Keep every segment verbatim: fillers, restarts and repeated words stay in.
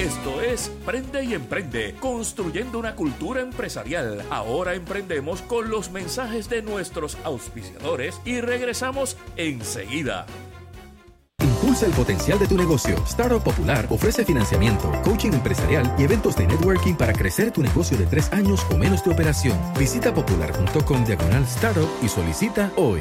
Esto es Prende y Emprende, construyendo una cultura empresarial. Ahora emprendemos con los mensajes de nuestros auspiciadores y regresamos enseguida. Impulsa el potencial de tu negocio. Startup Popular ofrece financiamiento, coaching empresarial y eventos de networking para crecer tu negocio de tres años o menos de operación. Visita popular punto com diagonal startup y solicita hoy.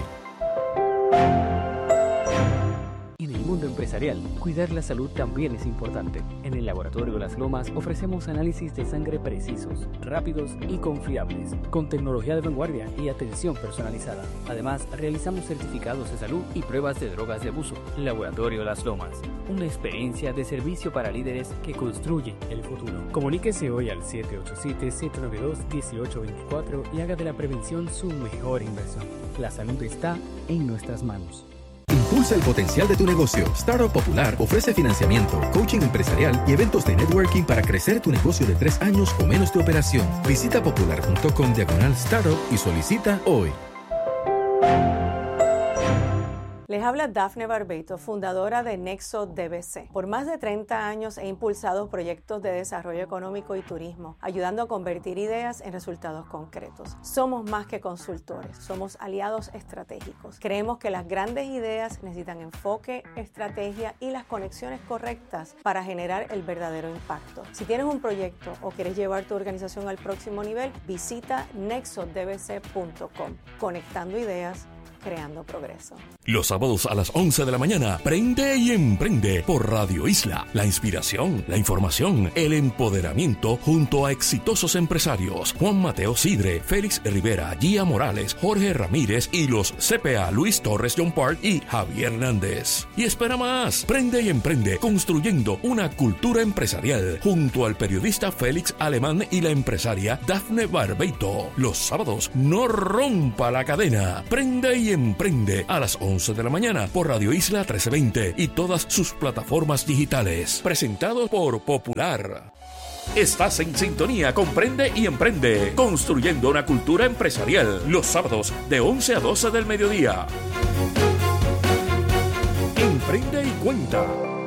En el mundo empresarial, cuidar la salud también es importante. En el Laboratorio Las Lomas ofrecemos análisis de sangre precisos, rápidos y confiables, con tecnología de vanguardia y atención personalizada. Además, realizamos certificados de salud y pruebas de drogas de abuso. Laboratorio Las Lomas, una experiencia de servicio para líderes que construyen el futuro. Comuníquese hoy al siete ocho siete, siete nueve dos, uno ocho dos cuatro y haga de la prevención su mejor inversión. La salud está en nuestras manos. Impulsa el potencial de tu negocio. Startup Popular ofrece financiamiento, coaching empresarial y eventos de networking para crecer tu negocio de tres años o menos de operación. Visita popular punto com diagonal startup y solicita hoy. Les habla Dafne Barbeito, fundadora de Nexo D B C. Por más de treinta años he impulsado proyectos de desarrollo económico y turismo, ayudando a convertir ideas en resultados concretos. Somos más que consultores, somos aliados estratégicos. Creemos que las grandes ideas necesitan enfoque, estrategia y las conexiones correctas para generar el verdadero impacto. Si tienes un proyecto o quieres llevar tu organización al próximo nivel, visita nexo d b c punto com. Conectando ideas, creando progreso. Los sábados a las once de la mañana, Prende y Emprende por Radio Isla. La inspiración, la información, el empoderamiento junto a exitosos empresarios. Juan Mateo Sidre, Félix Rivera, Gia Morales, Jorge Ramírez y los C P A Luis Torres John Park y Javier Hernández. Y espera más. Prende y Emprende, construyendo una cultura empresarial junto al periodista Félix Alemán y la empresaria Dafne Barbeito. Los sábados, no rompa la cadena. Prende y Emprende a las once de la mañana por Radio Isla trece veinte y todas sus plataformas digitales. Presentado por Popular. Estás en sintonía con Prende y Emprende, construyendo una cultura empresarial. Los sábados de once a doce del mediodía. Emprende y Cuenta.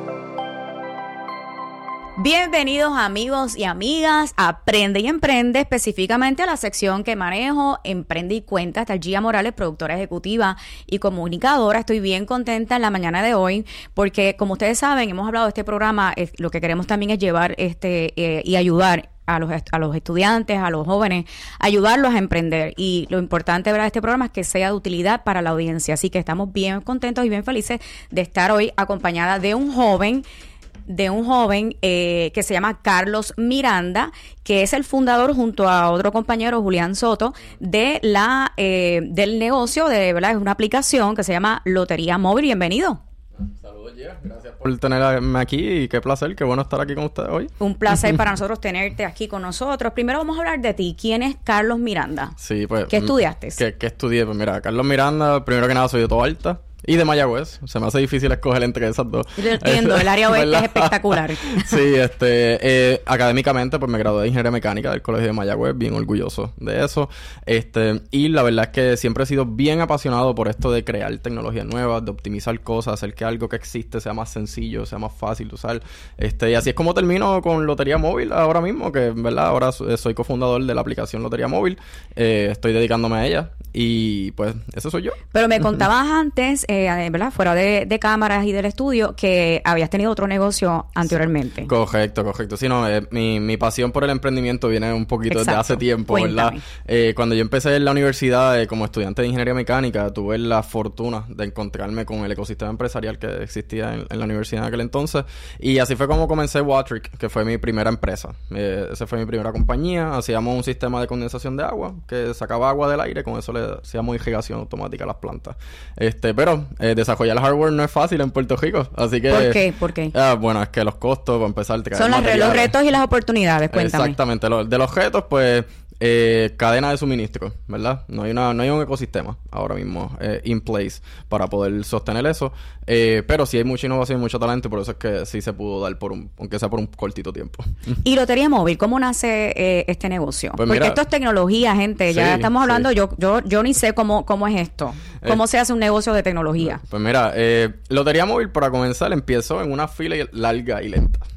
Bienvenidos amigos y amigas a Aprende y Emprende, específicamente a la sección que manejo, Emprende y Cuenta. Está Gia Morales, productora ejecutiva y comunicadora. Estoy bien contenta en la mañana de hoy porque, como ustedes saben, hemos hablado de este programa, eh, lo que queremos también es llevar este eh, y ayudar a los a los estudiantes, a los jóvenes, ayudarlos a emprender. Y lo importante de este programa es que sea de utilidad para la audiencia. Así que estamos bien contentos y bien felices de estar hoy acompañada de un joven de un joven eh, que se llama Carlos Miranda, que es el fundador junto a otro compañero, Julián Soto, de la eh, del negocio de, ¿verdad? Es una aplicación que se llama Lotería Móvil. Bienvenido. Saludos, Gia. Gracias por tenerme aquí y qué placer, qué bueno estar aquí con ustedes hoy. Un placer para nosotros tenerte aquí con nosotros. Primero vamos a hablar de ti. ¿Quién es Carlos Miranda? Sí, pues. ¿Qué estudiaste? ¿Qué, qué estudié? Pues mira, Carlos Miranda, primero que nada soy de Toa Alta. Y de Mayagüez. Se me hace difícil escoger entre esas dos. Yo entiendo, el área oeste es espectacular. Sí, este, eh, académicamente, pues me gradué de Ingeniería Mecánica del Colegio de Mayagüez, bien orgulloso de eso. Este, y la verdad es que siempre he sido bien apasionado por esto de crear tecnologías nuevas, de optimizar cosas, hacer que algo que existe sea más sencillo, sea más fácil de usar. Este, y así es como termino con Lotería Móvil ahora mismo, que, ¿verdad? Ahora soy cofundador de la aplicación Lotería Móvil. Eh, estoy dedicándome a ella. Y pues, eso soy yo. Pero me contabas antes, eh, ¿verdad? Fuera de, de cámaras y del estudio, que habías tenido otro negocio anteriormente. Correcto, correcto. Sí, no, eh, mi, mi pasión por el emprendimiento viene un poquito Exacto. desde hace tiempo, Cuéntame. ¿verdad? Eh, cuando yo empecé en la universidad eh, como estudiante de Ingeniería Mecánica, tuve la fortuna de encontrarme con el ecosistema empresarial que existía en, en la universidad en aquel entonces. Y así fue como comencé Watric, que fue mi primera empresa. Eh, esa fue mi primera compañía. Hacíamos un sistema de condensación de agua que sacaba agua del aire, con eso le hacíamos irrigación automática a las plantas. Este, pero eh, desarrollar hardware no es fácil en Puerto Rico, así que... ¿Por qué? ¿Por qué? Ah, bueno, es que los costos, para empezar... Te Son las, los retos y las oportunidades, cuéntame. Exactamente. Lo, de los retos, pues... Eh, cadena de suministro, ¿verdad? No hay una, no hay un ecosistema ahora mismo eh, in place para poder sostener eso, eh, pero sí hay mucha innovación y mucho talento, y por eso es que sí se pudo dar por un, aunque sea por un cortito tiempo. ¿Y Lotería Móvil, cómo nace eh, este negocio? Pues Porque mira, esto es tecnología, gente, ya sí, estamos hablando, sí. yo, yo, yo ni sé cómo, cómo es esto, cómo eh, se hace un negocio de tecnología. Pues mira, eh, Lotería Móvil, para comenzar, empezó en una fila larga y lenta.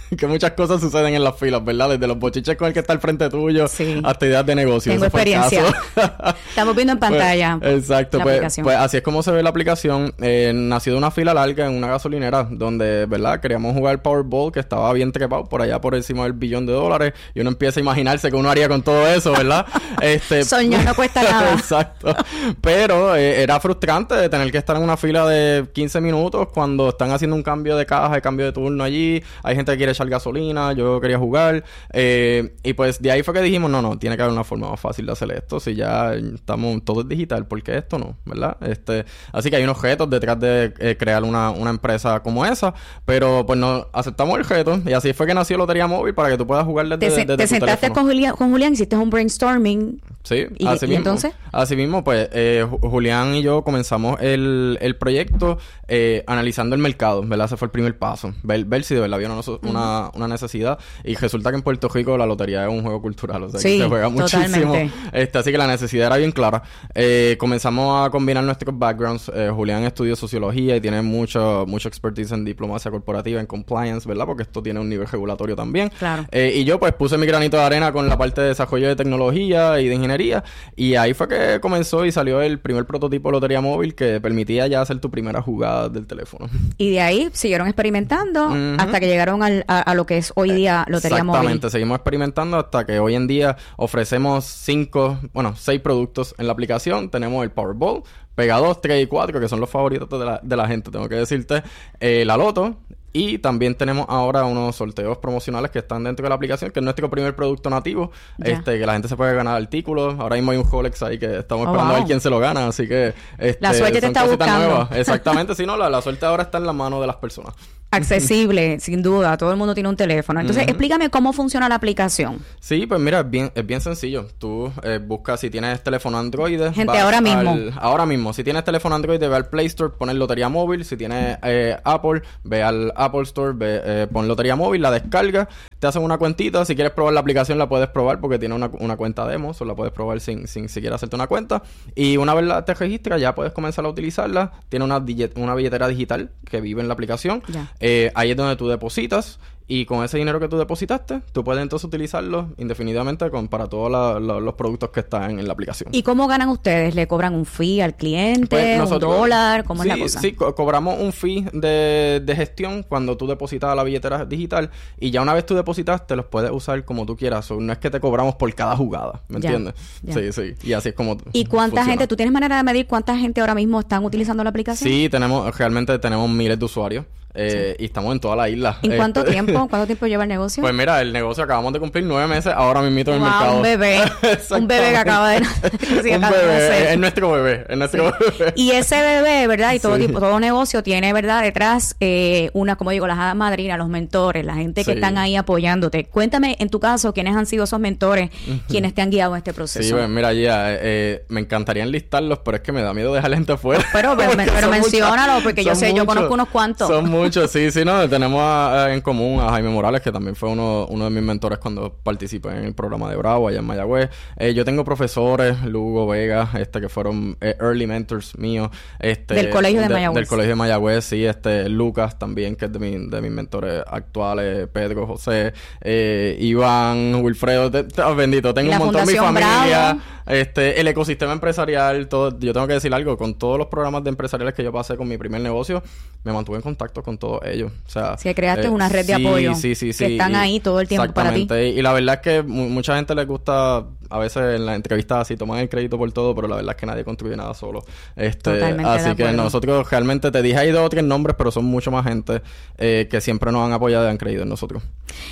que muchas cosas suceden en las filas, ¿verdad? Desde los bochiches con el que está al frente tuyo sí. hasta ideas de negocio. Tengo experiencia. Estamos viendo en pantalla. Pues, exacto. Pues, pues así es como se ve la aplicación. Eh, nació de una fila larga en una gasolinera donde, ¿verdad? Queríamos jugar Powerball, que estaba bien trepado por allá por encima del billón de dólares. Y uno empieza a imaginarse que uno haría con todo eso, ¿verdad? este Soñar no cuesta nada. Exacto. Pero eh, era frustrante de tener que estar en una fila de quince minutos cuando están haciendo un cambio de caja, de cambio de turno allí. Hay gente que quiere echar gasolina, yo quería jugar. Eh, y pues de ahí fue que dijimos, no, no, tiene que haber una forma más fácil de hacer esto. Si ya estamos, todo es digital, ¿por qué esto no? ¿Verdad? Este, así que hay unos retos detrás de eh, crear una, una empresa como esa. Pero pues no, aceptamos el reto. Y así fue que nació Lotería Móvil para que tú puedas jugar desde, te, desde te tu sentaste teléfono. con Julián, con Julián, hiciste un brainstorming. Sí, ¿Y, así y mismo. entonces? Así mismo, pues, eh, Julián y yo comenzamos el, el proyecto eh, analizando el mercado, ¿verdad? Ese fue el primer paso. Ver, ver si de verdad había una, una, uh-huh. una necesidad. Y resulta que en Puerto Rico la lotería es un juego cultural, o sea, sí, que se juega muchísimo. Totalmente. Este, así que la necesidad era bien clara. Eh, comenzamos a combinar nuestros backgrounds. Eh, Julián estudió sociología y tiene mucho, mucho expertise en diplomacia corporativa, en compliance, ¿verdad? Porque esto tiene un nivel regulatorio también. Claro. Eh, y yo, pues, puse mi granito de arena con la parte de desarrollo de tecnología y de ingeniería. Y ahí fue que comenzó y salió el primer prototipo de Lotería Móvil que permitía ya hacer tu primera jugada del teléfono. Y de ahí siguieron experimentando uh-huh. hasta que llegaron al, a, a lo que es hoy día Lotería Exactamente. Móvil. Exactamente, seguimos experimentando hasta que hoy en día ofrecemos cinco, bueno, seis productos en la aplicación. Tenemos el Powerball, Pega dos, tres y cuatro, que son los favoritos de la, de la gente, tengo que decirte. Eh, la Loto. Y también tenemos ahora unos sorteos promocionales que están dentro de la aplicación, que es nuestro primer producto nativo, yeah. este que la gente se puede ganar artículos. Ahora mismo hay un Rolex ahí que estamos oh, esperando wow. a ver quién se lo gana, así que este, la suerte te está buscando. Nuevas. Exactamente, sí, no, la, la suerte ahora está en la mano de las personas. Accesible, sin duda, todo el mundo tiene un teléfono. Entonces, uh-huh. explícame cómo funciona la aplicación. Sí, pues mira, es bien, es bien sencillo. Tú eh, buscas si tienes teléfono Android. Gente, ahora mismo. Al, ahora mismo, si tienes teléfono Android, ve al Play Store, pones Lotería Móvil. Si tienes eh, Apple, ve al Apple Store, ve, eh, pon Lotería Móvil, la descarga, te hacen una cuentita. Si quieres probar la aplicación, la puedes probar porque tiene una, una cuenta demo, o la puedes probar sin, sin siquiera hacerte una cuenta. Y una vez la, te registras, ya puedes comenzar a utilizarla. Tiene una, una billetera digital que vive en la aplicación. Eh, ahí es donde tú depositas y con ese dinero que tú depositaste, tú puedes entonces utilizarlo indefinidamente con, para todos la, la, los productos que están en la aplicación. ¿Y cómo ganan ustedes? ¿Le cobran un fee al cliente? Pues nosotros, ¿un dólar? ¿Cómo sí, es la cosa? Sí, co- cobramos un fee de, de gestión cuando tú depositas a la billetera digital y ya una vez tú depositaste los puedes usar como tú quieras. O no es que te cobramos por cada jugada, ¿me ya, entiendes? Ya. Sí, sí. Y así es como ¿Y cuánta funciona. gente? ¿Tú tienes manera de medir cuánta gente ahora mismo están utilizando la aplicación? Sí, tenemos, realmente tenemos miles de usuarios. Eh, sí. Y estamos en toda la isla. ¿En cuánto este... tiempo? ¿Cuánto tiempo lleva el negocio? Pues mira, el negocio acabamos de cumplir nueve meses ahora mismito en wow, el mercado. un bebé. Un bebé que acaba de... sí, un bebé. Es nuestro bebé. Es nuestro sí. bebé. Y ese bebé, ¿verdad? Y todo sí. tipo, todo negocio tiene, ¿verdad? Detrás eh, una, como digo, las hadas madrinas, los mentores, la gente que sí. están ahí apoyándote. Cuéntame, en tu caso, ¿quiénes han sido esos mentores uh-huh. quienes te han guiado en este proceso? Sí, pues mira, ya, eh, me encantaría enlistarlos, pero es que me da miedo dejar gente afuera. Pero, pero, pero menciónalo, muchos, porque yo sé, muchos, yo conozco unos cuantos. Son muchos, sí, sí, no. Tenemos a, a, en común a Jaime Morales, que también fue uno, uno de mis mentores cuando participé en el programa de Bravo allá en Mayagüez. Eh, yo tengo profesores, Lugo Vega, este que fueron eh, early mentors míos. Este, del colegio de, de Mayagüez. Del colegio de Mayagüez, sí. Este, Lucas también, que es de, mi, de mis mentores actuales. Pedro, José, eh, Iván, Wilfredo. Te, te, oh, bendito, tengo un montón de mi familia. Bravo. Este, el ecosistema empresarial, todo, yo tengo que decir algo, con todos los programas de empresariales que yo pasé con mi primer negocio, me mantuve en contacto con todos ellos. O sea, sí, creaste eh, una red de sí, apoyo sí, sí, sí, que están y, ahí todo el tiempo para ti. Y la verdad es que mu- mucha gente les gusta, a veces en las entrevistas así toman el crédito por todo, pero la verdad es que nadie construye nada solo. Este, Totalmente así que nosotros realmente, te dije ahí dos o tres nombres, pero son mucho más gente eh, que siempre nos han apoyado y han creído en nosotros.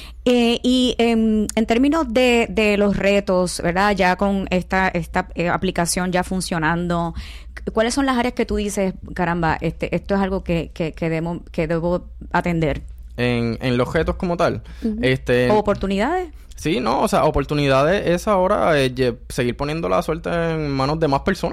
Eh, y eh, en términos de, de los retos, ¿verdad? Ya con esta, esta eh, aplicación ya funcionando, ¿cuáles son las áreas que tú dices, caramba, este, esto es algo que, que, que, debo, que debo atender? En, en los retos como tal. Uh-huh. este ¿O oportunidades? Sí, no, o sea, oportunidades es ahora eh, seguir poniendo la suerte en manos de más personas.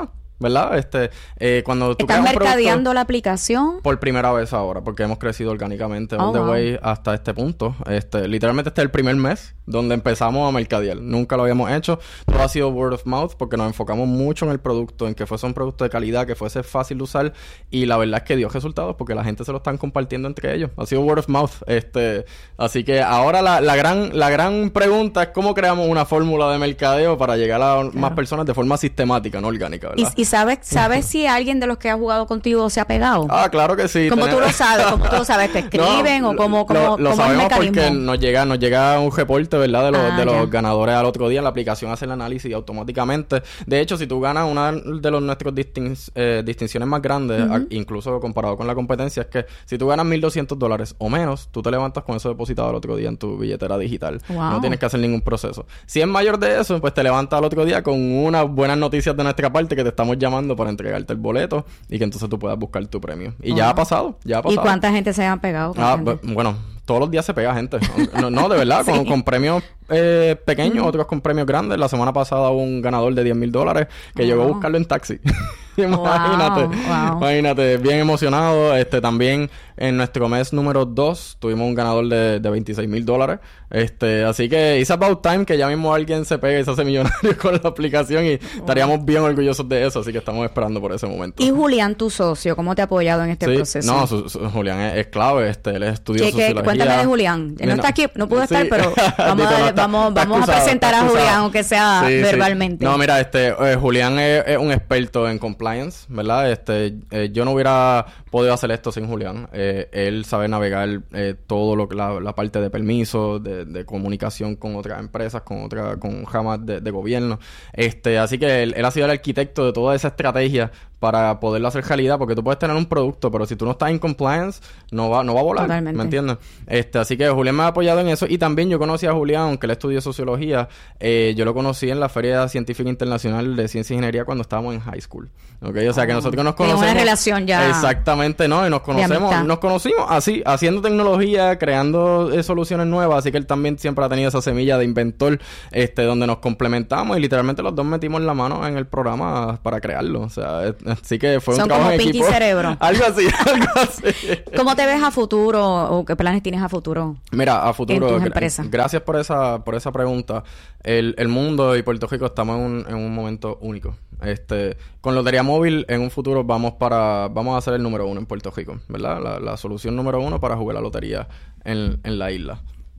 ¿verdad? Este, eh, cuando tú ¿Estás mercadeando la aplicación? Por primera vez ahora, porque hemos crecido orgánicamente oh, on the wow. way hasta este punto. Este, literalmente este es el primer mes donde empezamos a mercadear. Nunca lo habíamos hecho. Todo ha sido word of mouth porque nos enfocamos mucho en el producto, en que fuese un producto de calidad, que fuese fácil de usar, y la verdad es que dio resultados porque la gente se lo están compartiendo entre ellos. Ha sido word of mouth. Este, así que ahora la, la gran la gran pregunta es cómo creamos una fórmula de mercadeo para llegar a claro. más personas de forma sistemática, no orgánica, ¿verdad? ¿Y, y sabes sabes si alguien de los que ha jugado contigo se ha pegado? Ah, claro que sí. ¿Cómo tenemos... tú lo sabes? ¿Cómo tú lo sabes? ¿Te escriben no, o cómo, cómo, lo, lo cómo sabemos es el mecanismo? Porque nos llega, nos llega un reporte, ¿verdad? De los, ah, de los ya. ganadores al otro día. La aplicación hace el análisis automáticamente. De hecho, si tú ganas una de los nuestros distin eh, distinciones más grandes, uh-huh. a, incluso comparado con la competencia, es que si tú ganas mil doscientos dólares o menos, tú te levantas con eso depositado al otro día en tu billetera digital. Wow. No tienes que hacer ningún proceso. Si es mayor de eso, pues te levantas al otro día con unas buenas noticias de nuestra parte que te estamos llamando para entregarte el boleto y que entonces tú puedas buscar tu premio. Y wow. ya ha pasado, ya ha pasado. ¿Y cuánta gente se ha pegado? Ah, b- bueno, todos los días se pega gente. No, no de verdad, sí. con, con premios eh, pequeños, uh-huh. otros con premios grandes. La semana pasada hubo un ganador de diez mil dólares que wow. llegó a buscarlo en taxi. imagínate, wow, wow. imagínate, bien emocionado. Este, también en nuestro mes número dos tuvimos un ganador de, de veintiséis mil dólares. Este, así que it's about time que ya mismo alguien se pegue y se hace millonario con la aplicación y wow. estaríamos bien orgullosos de eso, así que estamos esperando por ese momento. ¿Y Julián, tu socio, cómo te ha apoyado en este sí, proceso? No, su, su, Julián es, es clave, este, él es estudió ¿Qué, sociología. ¿Qué? Cuéntame de Julián. Él no, no está aquí, no pudo sí. estar, pero vamos, a, no está, vamos, está vamos acusado, a presentar a Julián, aunque sea sí, verbalmente. Sí. No, mira, este, eh, Julián es, es un experto en compliance, ¿verdad? Este, eh, yo no hubiera podido hacer esto sin Julián. Eh, él sabe navegar eh, todo lo que la, la parte de permisos, de, de comunicación con otras empresas, con otra, con ramas de, de gobierno. Este, así que él, él ha sido el arquitecto de toda esa estrategia para poderlo hacer realidad, porque tú puedes tener un producto, pero si tú no estás en compliance, no va, no va a volar. Totalmente. ¿Me entiendes? Este, así que Julián me ha apoyado en eso. Y también yo conocí a Julián, aunque él estudió sociología, eh, yo lo conocí en la Feria Científica Internacional de Ciencia e Ingeniería cuando estábamos en high school. ¿Okay? O sea, oh. que nosotros nos conocemos... Tiene una relación ya... Exactamente, ¿no? Y nos conocemos, nos conocimos así, haciendo tecnología, creando eh, soluciones nuevas. Así que él también siempre ha tenido esa semilla de inventor, este, donde nos complementamos y literalmente los dos metimos la mano en el programa para crearlo. O sea, es, así que fue Son un trabajo como en Pinky equipo. Cerebro. Algo así, algo así. ¿Cómo te ves a futuro o qué planes tienes a futuro? Mira, a futuro, en tus gra- empresas? gracias por esa por esa pregunta. El, el mundo y Puerto Rico estamos en un, en un momento único. Este, con Lotería Móvil en un futuro vamos para vamos a ser el número uno en Puerto Rico, ¿verdad? La, la solución número uno para jugar la lotería en, en la isla.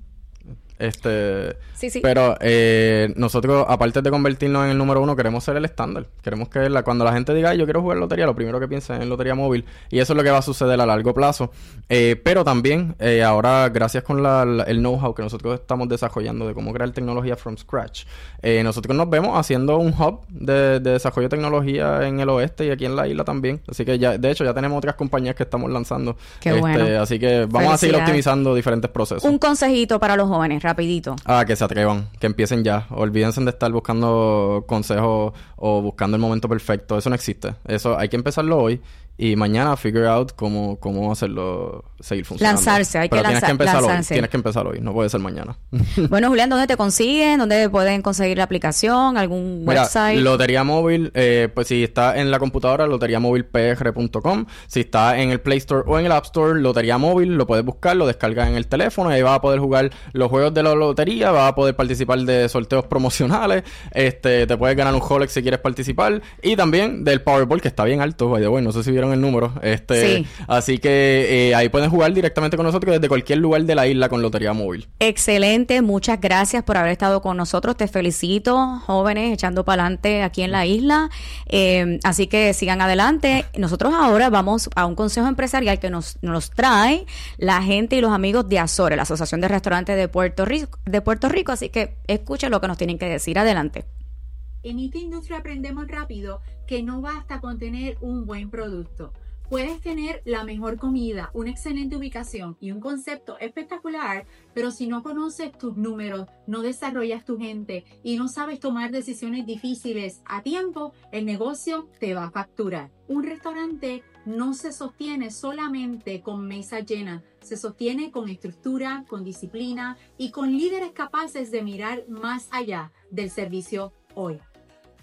Este, sí, sí. Pero eh, nosotros, aparte de convertirnos en el número uno, queremos ser el estándar. Queremos que la, cuando la gente diga, yo quiero jugar lotería, lo primero que piensa es en Lotería Móvil. Y eso es lo que va a suceder a largo plazo. Eh, pero también, eh, ahora, gracias con la, la, el know-how que nosotros estamos desarrollando de cómo crear tecnología from scratch, eh, nosotros nos vemos haciendo un hub de, de desarrollo de tecnología en el oeste y aquí en la isla también. Así que ya, de hecho, ya tenemos otras compañías que estamos lanzando. Qué este, bueno. Así que vamos a seguir optimizando diferentes procesos. Un consejito para los jóvenes, rapidito. Ah, que se atrevan, que empiecen ya. Olvídense de estar buscando consejos o buscando el momento perfecto. Eso no existe. Eso hay que empezarlo hoy y mañana figure out cómo, cómo hacerlo seguir funcionando. Lanzarse, hay Pero que tienes lanzar, que empezar lanzarse. hoy. Tienes que empezar hoy. No puede ser mañana. Bueno, Julián, ¿dónde te consiguen? ¿Dónde pueden conseguir la aplicación? ¿Algún Mira, website? Lotería Móvil, eh, pues si está en la computadora, lotería móvil p r punto com. Si está en el Play Store o en el App Store, Lotería Móvil, lo puedes buscar, lo descargas en el teléfono y ahí vas a poder jugar los juegos de la lotería, vas a poder participar de sorteos promocionales, este, te puedes ganar un Rolex si quieres participar y también del Powerball, que está bien alto, by the way, no sé si vieron el número. Este, Sí. Así que eh, ahí pueden jugar directamente con nosotros desde cualquier lugar de la isla con Lotería Móvil. Excelente, muchas gracias por haber estado con nosotros. Te felicito, jóvenes, echando para adelante aquí en la isla. Eh, así que sigan adelante. Nosotros ahora vamos a un consejo empresarial que nos, nos trae la gente y los amigos de Azores, la Asociación de Restaurantes de Puerto Rico, de Puerto Rico. Así que escuchen lo que nos tienen que decir. Adelante. En esta industria aprendemos rápido que no basta con tener un buen producto. Puedes tener la mejor comida, una excelente ubicación y un concepto espectacular, pero si no conoces tus números, no desarrollas tu gente y no sabes tomar decisiones difíciles a tiempo, el negocio te va a facturar. Un restaurante no se sostiene solamente con mesa llena, se sostiene con estructura, con disciplina y con líderes capaces de mirar más allá del servicio hoy.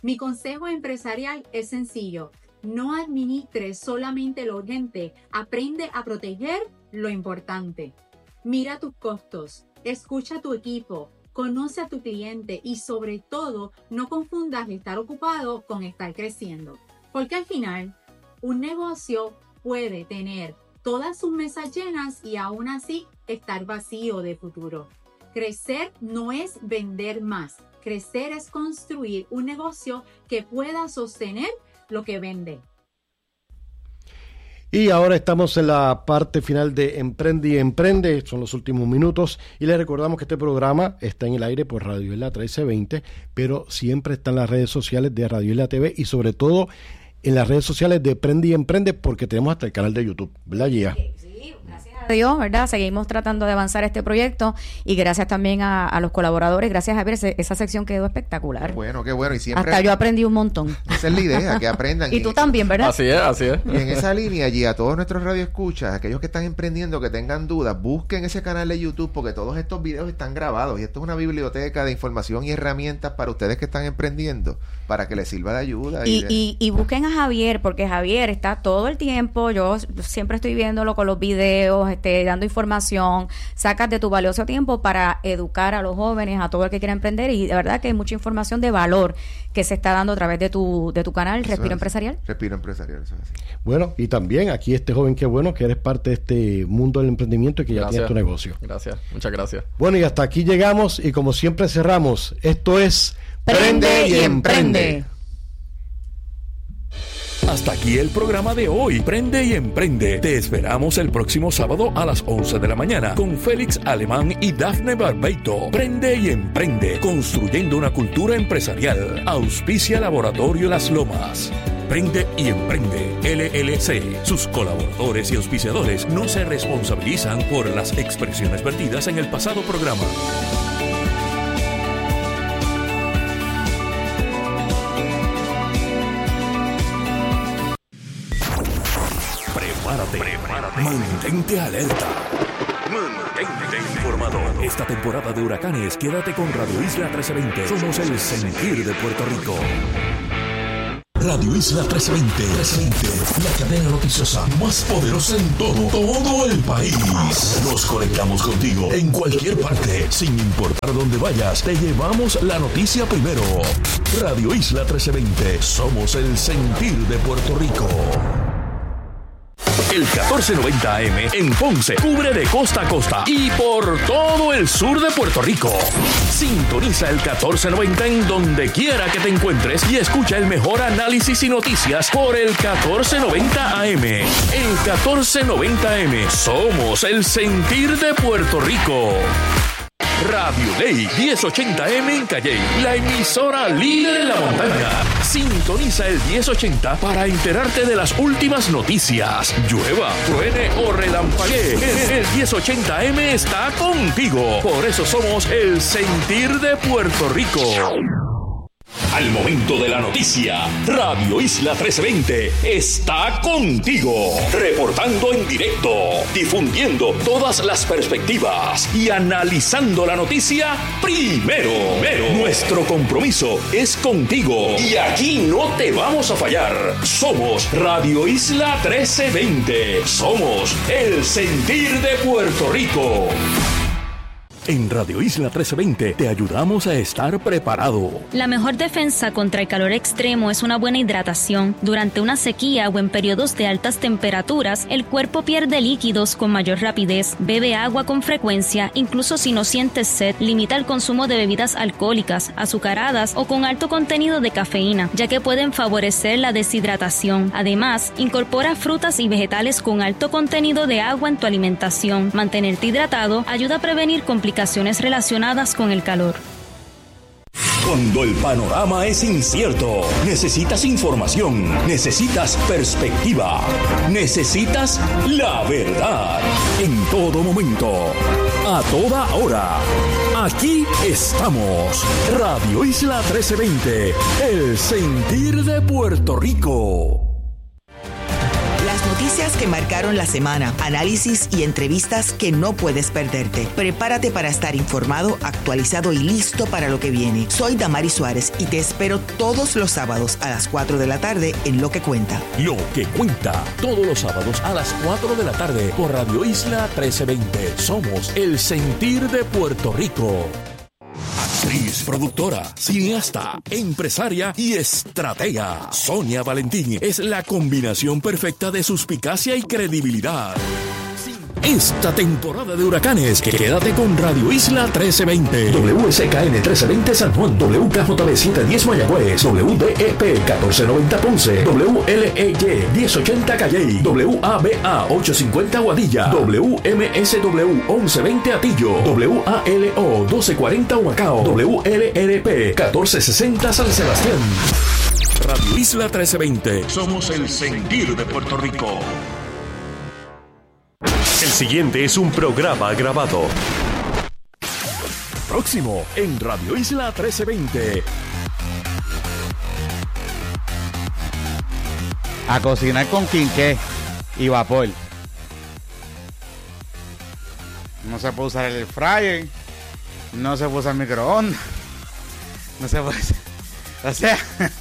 Mi consejo empresarial es sencillo. No administres solamente lo urgente, aprende a proteger lo importante. Mira tus costos, escucha a tu equipo, conoce a tu cliente y sobre todo no confundas estar ocupado con estar creciendo. Porque al final, un negocio puede tener todas sus mesas llenas y aún así estar vacío de futuro. Crecer no es vender más, crecer es construir un negocio que pueda sostener lo que vende. Y ahora estamos en la parte final de Emprende y Emprende, son los últimos minutos, y les recordamos que este programa está en el aire por Radio Isla trece veinte, pero siempre está en las redes sociales de Radio Isla T V y sobre todo en las redes sociales de Emprende y Emprende, porque tenemos hasta el canal de YouTube, ¿verdad, Gia? Sí, gracias a Dios, ¿verdad? Seguimos tratando de avanzar este proyecto y gracias también a, a los colaboradores, gracias a Javier, ese, esa sección quedó espectacular. Qué bueno, qué bueno. Y siempre hasta yo aprendí un montón. Esa es la idea, que aprendan. Y tú también, ¿verdad? Así es, así es. Y en esa línea, allí a todos nuestros radioescuchas, aquellos que están emprendiendo, que tengan dudas, busquen ese canal de YouTube porque todos estos videos están grabados y esto es una biblioteca de información y herramientas para ustedes que están emprendiendo, para que les sirva de ayuda. Y, y, de... y, y busquen a Javier, porque Javier está todo el tiempo, yo siempre estoy viéndolo con los videos, este, dando información, sacas de tu valioso tiempo para educar a los jóvenes, a todo el que quiera emprender, y de verdad que hay mucha información de valor que se está dando a través de tu de tu canal, Respiro es, Empresarial. Respiro Empresarial, eso es así. Bueno, y también aquí este joven, qué bueno que eres parte de este mundo del emprendimiento y que gracias. Ya tienes tu negocio. Gracias, muchas gracias. Bueno, y hasta aquí llegamos y como siempre cerramos, esto es Prende y Emprende. Hasta aquí el programa de hoy. Prende y Emprende. Te esperamos el próximo sábado a las once de la mañana con Félix Alemán y Dafne Barbeito. Prende y Emprende. Construyendo una cultura empresarial. Auspicia Laboratorio Las Lomas. Prende y Emprende L L C. Sus colaboradores y auspiciadores no se responsabilizan por las expresiones vertidas en el pasado programa. Prepárate, prepárate, mantente alerta, mantente informado. Esta temporada de huracanes, quédate con Radio Isla trece veinte. Somos el sentir de Puerto Rico. Radio Isla trece veinte, trece veinte, la cadena noticiosa más poderosa en todo, todo el país. Nos conectamos contigo en cualquier parte, sin importar dónde vayas, te llevamos la noticia primero. Radio Isla trece veinte, somos el sentir de Puerto Rico. El catorce noventa A M en Ponce cubre de costa a costa y por todo el sur de Puerto Rico. Sintoniza el catorce noventa en donde quiera que te encuentres y escucha el mejor análisis y noticias por el catorce noventa A M. El catorce noventa A M, somos el sentir de Puerto Rico. Radio Ley diez ochenta M en Calley, la emisora líder en la montaña. Sintoniza el diez ochenta para enterarte de las últimas noticias. Llueva, truene o relampaguee, el diez ochenta M está contigo. Por eso somos el sentir de Puerto Rico. Al momento de la noticia, Radio Isla trece veinte está contigo, reportando en directo, difundiendo todas las perspectivas y analizando la noticia primero. Pero nuestro compromiso es contigo y aquí no te vamos a fallar. Somos Radio Isla trece veinte, somos el sentir de Puerto Rico. En Radio Isla trece veinte te ayudamos a estar preparado. La mejor defensa contra el calor extremo es una buena hidratación. Durante una sequía o en periodos de altas temperaturas, el cuerpo pierde líquidos con mayor rapidez. Bebe agua con frecuencia, incluso si no sientes sed. Limita el consumo de bebidas alcohólicas, azucaradas o con alto contenido de cafeína, ya que pueden favorecer la deshidratación. Además, incorpora frutas y vegetales con alto contenido de agua en tu alimentación. Mantenerte hidratado ayuda a prevenir complicaciones relacionadas con el calor. Cuando el panorama es incierto, necesitas información, necesitas perspectiva, necesitas la verdad. En todo momento, a toda hora, aquí estamos. Radio Isla trece veinte, el sentir de Puerto Rico. Las noticias que marcaron la semana, análisis y entrevistas que no puedes perderte. Prepárate para estar informado, actualizado y listo para lo que viene. Soy Damari Suárez y te espero todos los sábados a las cuatro de la tarde en Lo que Cuenta. Lo que Cuenta, todos los sábados a las cuatro de la tarde por Radio Isla trece veinte. Somos el sentir de Puerto Rico. Actriz, productora, cineasta, empresaria y estratega. Sonia Valentín es la combinación perfecta de suspicacia y credibilidad. Esta temporada de huracanes, quédate con Radio Isla trece veinte, W S K N trece veinte San Juan, W K J B setecientos diez Mayagüez, W D E P catorce noventa Ponce, W L E Y diez ochenta Calley, W A B A ochocientos cincuenta Guadilla, W M S W once veinte Atillo, W A L O doce cuarenta Humacao, W L R P catorce sesenta San Sebastián. Radio Isla trece veinte, somos el sentir de Puerto Rico. El siguiente es un programa grabado. Próximo en Radio Isla trece veinte. A cocinar con quinqué y vapor. No se puede usar el fryer. No se puede usar el microondas. No se puede usar... O sea...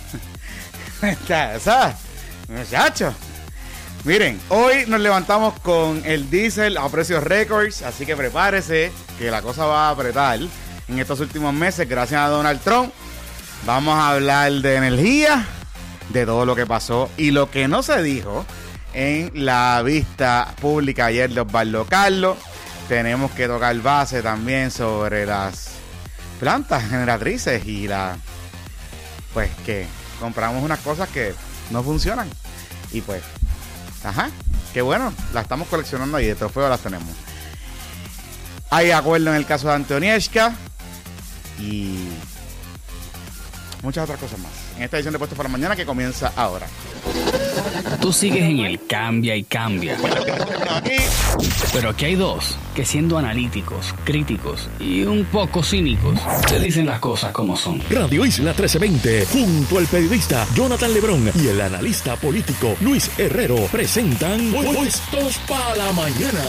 ¿Sabes? Muchachos. Miren, hoy nos levantamos con el diésel a precios récords, así que prepárese que la cosa va a apretar en estos últimos meses gracias a Donald Trump. Vamos a hablar de energía, de todo lo que pasó y lo que no se dijo en la vista pública ayer de Osvaldo Carlos. Tenemos que tocar base también sobre las plantas generatrices y la, pues que compramos unas cosas que no funcionan y pues... Ajá, qué bueno, las estamos coleccionando ahí, de trofeo las tenemos. Hay acuerdo en el caso de Antonieshka y muchas otras cosas más. En esta edición de Puestos para la Mañana que comienza ahora. Tú sigues en el cambia y cambia. Pero aquí hay dos que, siendo analíticos, críticos y un poco cínicos, te dicen las cosas como son. Radio Isla trece veinte, junto al periodista Jonathan Lebrón y el analista político Luis Herrero, presentan Puestos para la Mañana.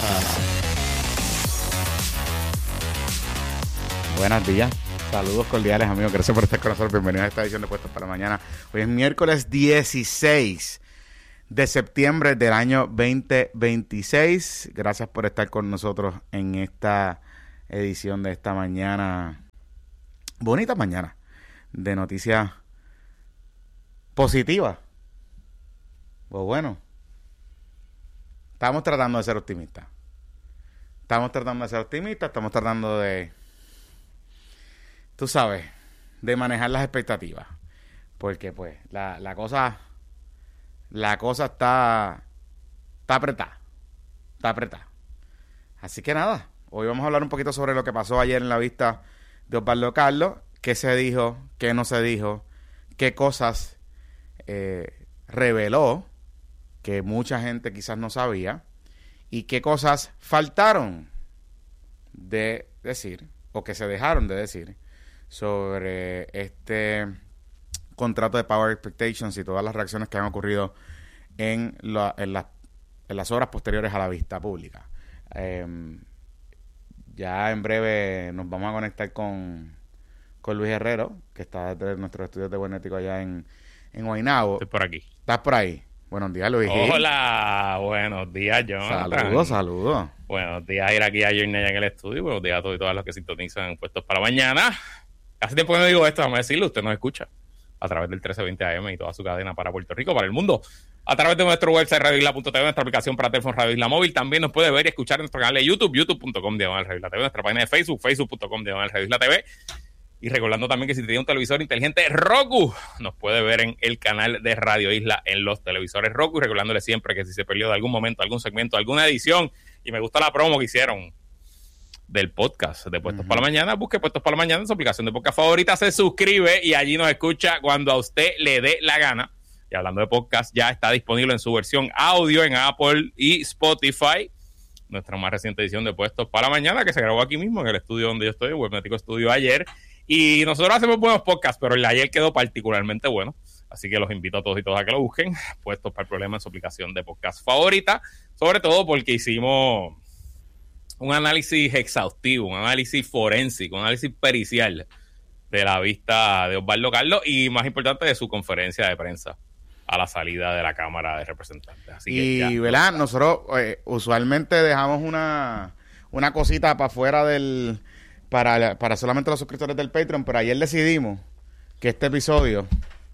Buenos días. Saludos cordiales, amigos. Gracias por estar con nosotros. Bienvenidos a esta edición de Puestos para la Mañana. Hoy es miércoles dieciséis de septiembre del año veinte veintiséis. Gracias por estar con nosotros en esta edición de esta mañana. Bonita mañana de noticias positivas. Pues bueno, estamos tratando de ser optimistas. Estamos tratando de ser optimistas. Estamos tratando de... Tú sabes, de manejar las expectativas. Porque, pues, la, la cosa... La cosa está... Está apretada. Está apretada. Así que nada. Hoy vamos a hablar un poquito sobre lo que pasó ayer en la vista de Osvaldo Carlos. Qué se dijo, qué no se dijo. Qué cosas eh, reveló que mucha gente quizás no sabía. Y qué cosas faltaron de decir, o que se dejaron de decir, sobre este contrato de Power Expectations y todas las reacciones que han ocurrido en, la, en, la, en las horas posteriores a la vista pública. Eh, ya en breve nos vamos a conectar con, con Luis Herrero, que está desde nuestros estudios de Buenético allá en, en Guaynabo. Estoy por aquí. ¿Estás por ahí? Buenos días, Luis. Hola, buenos días, Jonathan. Saludos, saludos. Buenos días, ir aquí a Journey en el estudio. Buenos días a todos y todas los que sintonizan Puestos para la Mañana. Hace tiempo que no digo esto, vamos a decirlo, usted nos escucha a través del trece veinte A M y toda su cadena para Puerto Rico, para el mundo. A través de nuestro website radio isla punto t v, nuestra aplicación para teléfono Radio Isla Móvil. También nos puede ver y escuchar en nuestro canal de YouTube, youtube punto com diagonal Radio Isla T V, nuestra página de Facebook, facebook punto com diagonal Radio Isla T V. Y recordando también que si tiene un televisor inteligente Roku, nos puede ver en el canal de Radio Isla en los televisores Roku. Y recordándole siempre que si se perdió de algún momento, algún segmento, alguna edición, y me gusta la promo que hicieron del podcast de Puestos uh-huh. para la Mañana, busque Puestos para la Mañana en su aplicación de podcast favorita, se suscribe y allí nos escucha cuando a usted le dé la gana. Y hablando de podcast, ya está disponible en su versión audio en Apple y Spotify. Nuestra más reciente edición de Puestos para la Mañana, que se grabó aquí mismo en el estudio donde yo estoy, el Webnético Studio, ayer. Y nosotros hacemos buenos podcasts, pero el de ayer quedó particularmente bueno. Así que los invito a todos y todas a que lo busquen, Puestos para el Problema en su aplicación de podcast favorita, sobre todo porque hicimos un análisis exhaustivo, un análisis forénsico, un análisis pericial de la vista de Osvaldo Carlos y, más importante, de su conferencia de prensa a la salida de la Cámara de Representantes. Así y, que ya, ¿verdad? Nosotros eh, usualmente dejamos una, una cosita para afuera del... Para, para solamente los suscriptores del Patreon, pero ayer decidimos que este episodio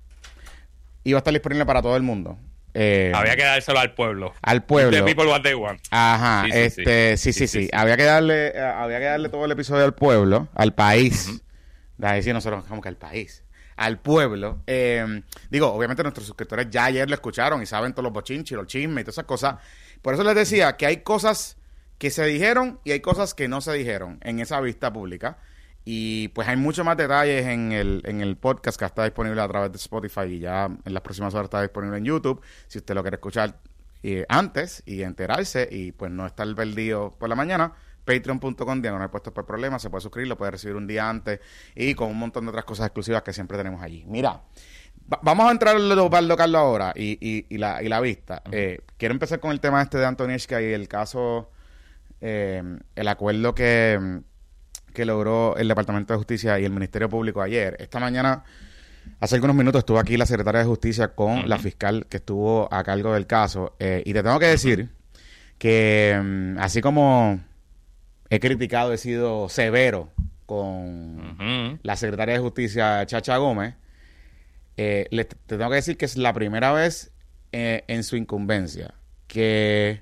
iba a estar disponible para todo el mundo. Eh, había que dárselo al pueblo. Al pueblo. The people what they want. Ajá, sí, sí, este, sí, sí, sí, sí, sí. Había que darle, eh, había que darle todo el episodio al pueblo, al país. Uh-huh. De ahí sí nosotros como que al país. Al pueblo. Eh, digo, obviamente nuestros suscriptores ya ayer lo escucharon y saben todos los bochinches, los chismes y todas esas cosas. Por eso les decía que hay cosas que se dijeron y hay cosas que no se dijeron en esa vista pública. Y pues hay muchos más detalles en el, en el podcast que está disponible a través de Spotify y ya en las próximas horas está disponible en YouTube. Si usted lo quiere escuchar eh, antes y enterarse y pues no estar perdido por la mañana, patreon punto com, diagonal puestos por problemas, se puede suscribir, lo puede recibir un día antes y con un montón de otras cosas exclusivas que siempre tenemos allí. Mira, va, vamos a entrar en lo de Osvaldo Carlos ahora y, y, y, la, y la vista. Uh-huh. Eh, quiero empezar con el tema este de Antonieshka y el caso, eh, el acuerdo que... que logró el Departamento de Justicia y el Ministerio Público ayer. Esta mañana, hace algunos minutos, estuvo aquí la Secretaria de Justicia con uh-huh. la fiscal que estuvo a cargo del caso. Eh, y te tengo que decir que, um, así como he criticado, he sido severo con uh-huh. la Secretaria de Justicia, Chacha Gómez, eh, le, te tengo que decir que es la primera vez eh, en su incumbencia que...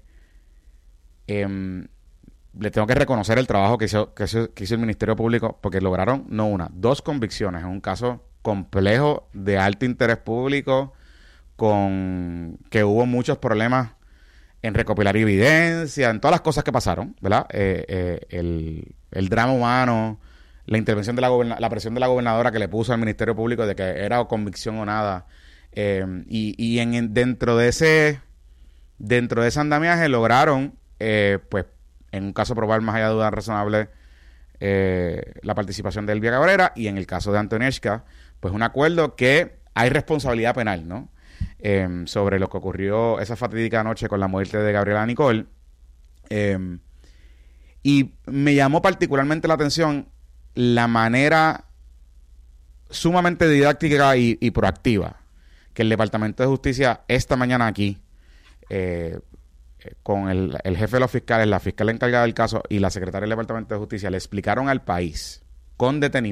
Eh, le tengo que reconocer el trabajo que hizo, que hizo, que hizo el Ministerio Público, porque lograron, no una, dos convicciones en un caso complejo de alto interés público, con que hubo muchos problemas en recopilar evidencia, en todas las cosas que pasaron, ¿verdad? Eh, eh, el, el drama humano, la intervención de la goberna- la presión de la gobernadora que le puso al Ministerio Público de que era convicción o nada. Eh, y y en, dentro de ese dentro de ese andamiaje lograron, eh, pues, en un caso probar más allá de duda razonable eh, la participación de Elvia Cabrera, y en el caso de Antonieshka, pues un acuerdo que hay responsabilidad penal, ¿no? Eh, sobre lo que ocurrió esa fatídica noche con la muerte de Gabriela Nicole. Eh, y me llamó particularmente la atención la manera sumamente didáctica y, y proactiva que el Departamento de Justicia esta mañana aquí, eh, con el, el jefe de los fiscales, la fiscal encargada del caso y la secretaria del Departamento de Justicia, le explicaron al país con detenimiento